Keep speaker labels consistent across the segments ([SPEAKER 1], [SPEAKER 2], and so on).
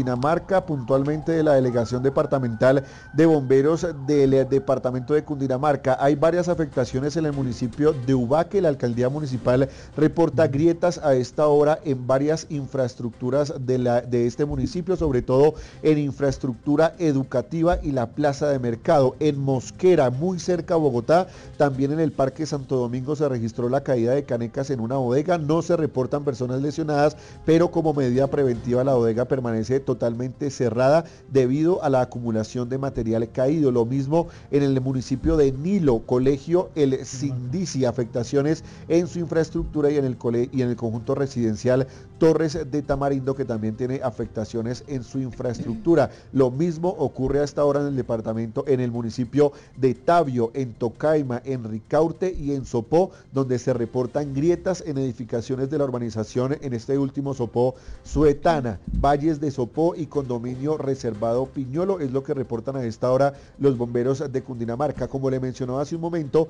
[SPEAKER 1] Cundinamarca, puntualmente de la Delegación Departamental de Bomberos del Departamento de Cundinamarca. Hay varias afectaciones en el municipio de Ubaque. La alcaldía municipal reporta grietas a esta hora en varias infraestructuras de este municipio, sobre todo en infraestructura educativa y la plaza de mercado. En Mosquera, muy cerca a Bogotá, también en el Parque Santo Domingo se registró la caída de canecas en una bodega. No se reportan personas lesionadas, pero como medida preventiva la bodega permanece totalmente cerrada debido a la acumulación de material caído. Lo mismo en el municipio de Nilo, colegio El Sindici, afectaciones en su infraestructura y en el conjunto residencial Torres de Tamarindo, que también tiene afectaciones en su infraestructura. Lo mismo ocurre a esta hora en el departamento, en el municipio de Tabio, en Tocaima, en Ricaurte y en Sopó, donde se reportan grietas en edificaciones de la urbanización, en este último Sopó Suetana, Valles de Sopó y Condominio Reservado Piñolo, es lo que reportan a esta hora los bomberos de Cundinamarca. Como le mencionó hace un momento,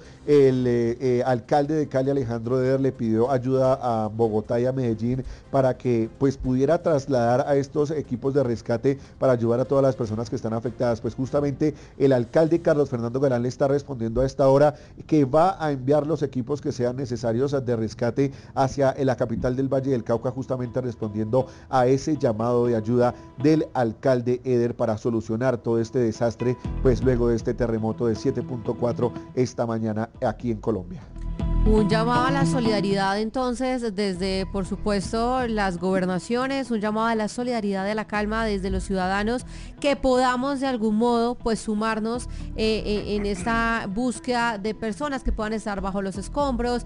[SPEAKER 1] el alcalde de Cali, Alejandro Deder, le pidió ayuda a Bogotá y a Medellín para que pues pudiera trasladar a estos equipos de rescate para ayudar a todas las personas que están afectadas. Pues justamente el alcalde Carlos Fernando Galán le está respondiendo a esta hora que va a enviar los equipos que sean necesarios de rescate hacia la capital del Valle del Cauca, justamente respondiendo a ese llamado de ayuda del alcalde Eder para solucionar todo este desastre, pues luego de este terremoto de 7.4 esta mañana aquí en Colombia.
[SPEAKER 2] Un llamado a la solidaridad entonces desde, por supuesto, las gobernaciones, un llamado a la solidaridad, de la calma desde los ciudadanos, que podamos de algún modo pues sumarnos en esta búsqueda de personas que puedan estar bajo los escombros,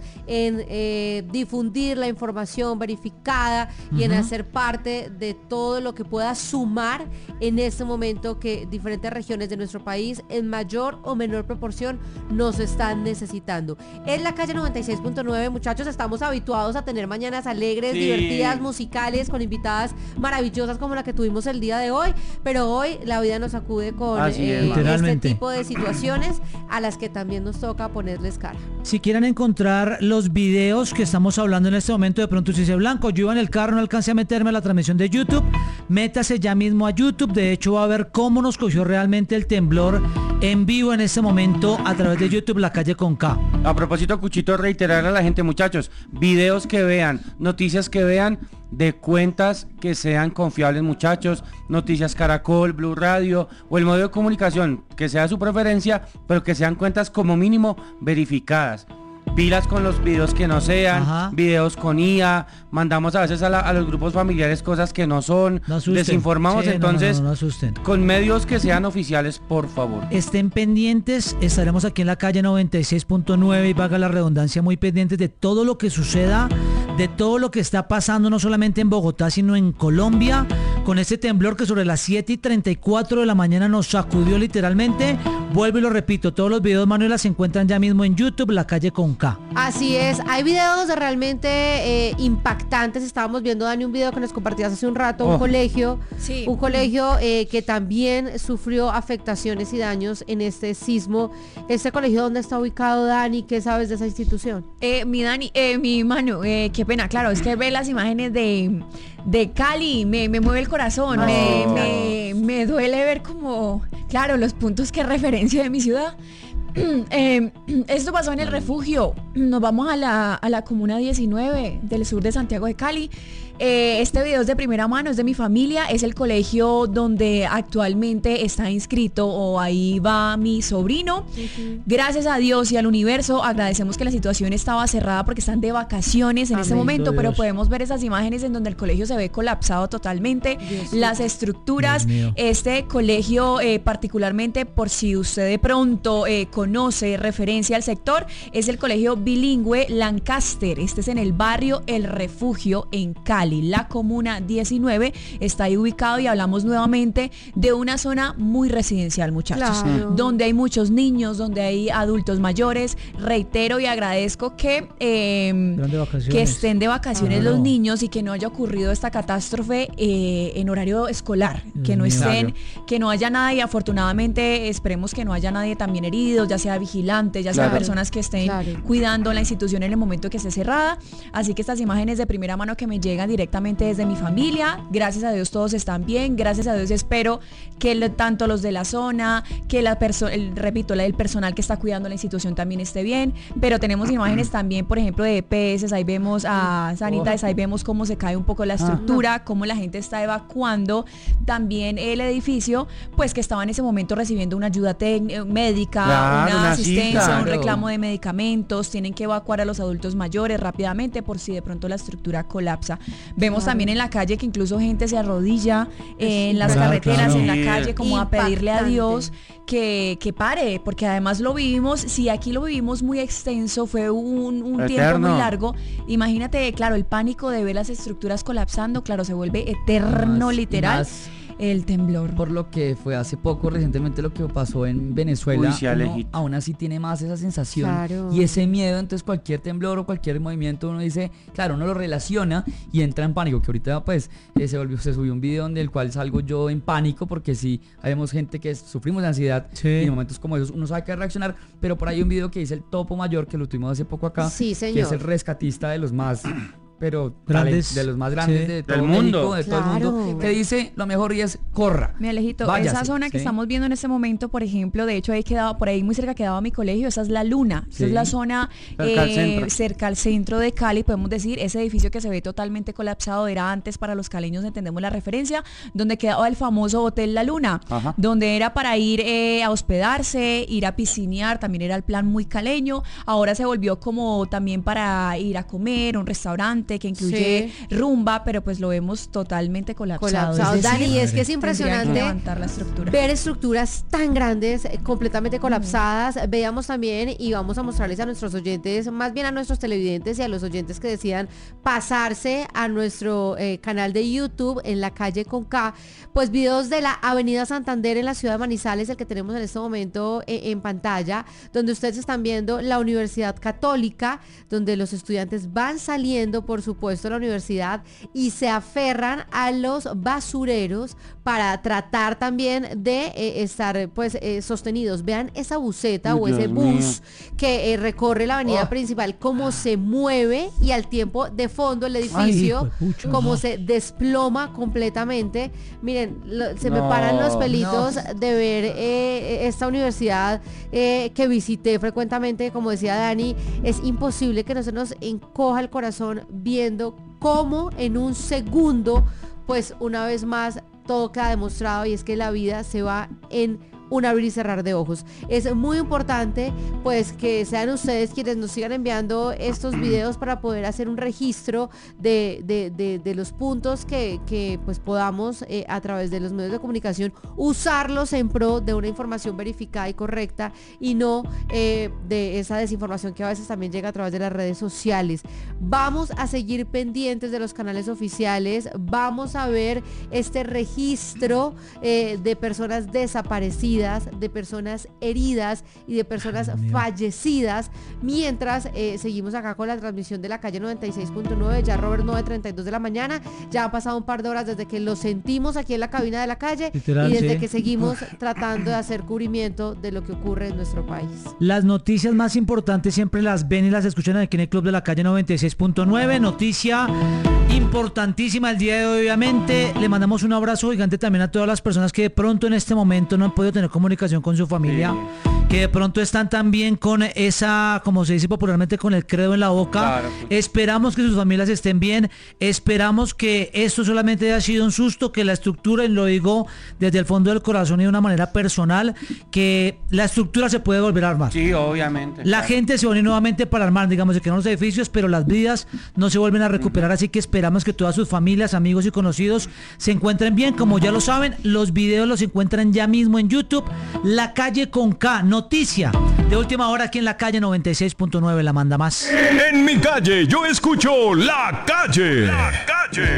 [SPEAKER 2] en difundir la información verificada y en hacer parte de todo lo que pueda sumar en este momento que diferentes regiones de nuestro país en mayor o menor proporción nos están necesitando. En la calle 96.9, muchachos, estamos habituados a tener mañanas alegres, divertidas, musicales, con invitadas maravillosas como la que tuvimos el día de hoy, pero hoy la vida nos acude con este tipo de situaciones a las que también nos toca ponerles cara.
[SPEAKER 3] Si quieren encontrar los videos que estamos hablando en este momento, de pronto si dice Blanco, yo iba en el carro, no alcancé a meterme a la transmisión de YouTube, métase ya mismo a YouTube. De hecho va a ver cómo nos cogió realmente el temblor en vivo en este momento a través de YouTube, La Calle con K.
[SPEAKER 4] A propósito, Cuchito, reiterar a la gente, muchachos, videos que vean, noticias que vean de cuentas que sean confiables, muchachos, Noticias Caracol, Blue Radio o el modo de comunicación que sea su preferencia, pero que sean cuentas como mínimo verificadas. Pilas con los videos que no sean, videos con IA, mandamos a veces a los grupos familiares cosas que no son, desinformamos, entonces
[SPEAKER 3] no asusten.
[SPEAKER 4] Con medios que sean oficiales, por favor.
[SPEAKER 3] Estén pendientes, estaremos aquí en la calle 96.9 y valga la redundancia, muy pendientes de todo lo que suceda, de todo lo que está pasando, no solamente en Bogotá, sino en Colombia, con este temblor que sobre las 7:34 de la mañana nos sacudió literalmente. Vuelvo y lo repito, todos los videos, Manuela, se encuentran ya mismo en YouTube, La Calle con K.
[SPEAKER 2] Así es, hay videos realmente impactantes. Estábamos viendo, Dani, un video que nos compartías hace un rato, un colegio que también sufrió afectaciones y daños en este sismo. ¿Este colegio dónde está ubicado, Dani? ¿Qué sabes de esa institución?
[SPEAKER 5] Mi Manu, qué pena, claro, es que ver las imágenes de Cali me mueve el corazón, me duele ver como, claro, los puntos que referencia de mi ciudad. Esto pasó en el refugio. Nos vamos a la comuna 19 del sur de Santiago de Cali. Este video es de primera mano, es de mi familia, es el colegio donde actualmente está inscrito o ahí va mi sobrino. Gracias a Dios y al universo agradecemos que la situación estaba cerrada porque están de vacaciones en este momento, pero podemos ver esas imágenes en donde el colegio se ve colapsado totalmente, las estructuras. Este colegio particularmente, por si usted de pronto conoce referencia al sector, es el colegio bilingüe Lancaster. Este es en el barrio El Refugio en Cali. La comuna 19 está ahí ubicado y hablamos nuevamente de una zona muy residencial, muchachos, donde hay muchos niños, donde hay adultos mayores. Reitero y agradezco que estén de vacaciones los niños y que no haya ocurrido esta catástrofe en horario escolar, que no estén, que no haya nada, y afortunadamente esperemos que no haya nadie también herido, ya sea vigilantes, ya sea personas que estén cuidando la institución en el momento que esté cerrada. Así que estas imágenes de primera mano que me llegan directamente desde mi familia. Gracias a Dios todos están bien. Gracias a Dios espero que tanto los de la zona, que el personal que está cuidando la institución también esté bien. Pero tenemos imágenes también, por ejemplo, de EPS. Ahí vemos a Sanitas, ahí vemos cómo se cae un poco la estructura, cómo la gente está evacuando también el edificio, pues que estaba en ese momento recibiendo una ayuda médica, una asistencia, un reclamo de medicamentos. Tienen que evacuar a los adultos mayores rápidamente por si de pronto la estructura colapsa. Vemos también en la calle que incluso gente se arrodilla en las carreteras, en la calle, como a pedirle a Dios que pare, porque además lo vivimos, si aquí lo vivimos muy extenso, fue un tiempo muy largo, imagínate, claro, el pánico de ver las estructuras colapsando, claro, se vuelve eterno, literal. El temblor.
[SPEAKER 6] Por lo que fue hace poco, recientemente, lo que pasó en Venezuela, uno aún así tiene más esa sensación y ese miedo. Entonces cualquier temblor o cualquier movimiento uno dice, claro, uno lo relaciona y entra en pánico, que ahorita pues se subió un video donde el cual salgo yo en pánico, porque sí, habemos gente que sufrimos de ansiedad y en momentos como esos uno sabe qué reaccionar, pero por ahí hay un video que dice el Topo Mayor, que lo tuvimos hace poco acá, que es el rescatista de los más grandes, de los más grandes de todo el mundo, de todo el mundo, que dice lo mejor y es corra.
[SPEAKER 5] Mi Alejito, esa zona que estamos viendo en este momento, por ejemplo, de hecho ahí quedado, por ahí muy cerca quedaba mi colegio, esa es la Luna, esa es la zona cerca al centro de Cali, podemos decir, ese edificio que se ve totalmente colapsado era antes, para los caleños entendemos la referencia, donde quedaba el famoso Hotel La Luna, donde era para ir a hospedarse, ir a piscinear, también era el plan muy caleño. Ahora se volvió como también para ir a comer, un restaurante que incluye rumba, pero pues lo vemos totalmente colapsado.
[SPEAKER 2] Dani, es que es impresionante ver estructuras tan grandes, completamente colapsadas. Veamos también, y vamos a mostrarles a nuestros oyentes, más bien a nuestros televidentes y a los oyentes que decidan pasarse a nuestro canal de YouTube en La Calle con K, pues videos de la Avenida Santander en la ciudad de Manizales, el que tenemos en este momento en pantalla, donde ustedes están viendo la Universidad Católica, donde los estudiantes van saliendo, por supuesto, a la universidad y se aferran a los basureros para tratar también de estar pues sostenidos. Vean esa buseta o ese bus que recorre la avenida principal, cómo se mueve, y al tiempo de fondo el edificio cómo se desploma completamente. Miren, se me paran los pelitos de ver esta universidad que visité frecuentemente. Como decía Dani, es imposible que no se nos encoja el corazón viendo cómo en un segundo, pues una vez más todo queda demostrado, y es que la vida se va en un abrir y cerrar de ojos. Es muy importante pues que sean ustedes quienes nos sigan enviando estos videos para poder hacer un registro de los puntos que pues podamos a través de los medios de comunicación usarlos en pro de una información verificada y correcta, y no de esa desinformación que a veces también llega a través de las redes sociales. Vamos a seguir pendientes de los canales oficiales, vamos a ver este registro de personas desaparecidas, de personas heridas y de personas fallecidas, mientras seguimos acá con la transmisión de La Calle 96.9, ya Robert, 9:32 de la mañana, ya han pasado un par de horas desde que lo sentimos aquí en la cabina de La Calle, literal, y desde que seguimos tratando de hacer cubrimiento de lo que ocurre en nuestro país.
[SPEAKER 3] Las noticias más importantes siempre las ven y las escuchan aquí en el Club de La Calle 96.9, noticia importantísima el día de hoy, obviamente. Le mandamos un abrazo gigante también a todas las personas que de pronto en este momento no han podido tener comunicación con su familia, que de pronto están también con esa, como se dice popularmente, con el credo en la boca. Claro. Esperamos que sus familias estén bien, esperamos que esto solamente haya sido un susto, que la estructura, y lo digo desde el fondo del corazón y de una manera personal, que la estructura se puede volver a armar.
[SPEAKER 4] Sí, obviamente.
[SPEAKER 3] La gente se une nuevamente para armar, digamos, se quedan los edificios, pero las vidas no se vuelven a recuperar, así que esperamos que todas sus familias, amigos y conocidos se encuentren bien. Como ya lo saben, los videos los encuentran ya mismo en YouTube. La Calle con K, noticia de última hora aquí en La Calle 96.9, la manda más.
[SPEAKER 7] En mi calle yo escucho La Calle. La Calle.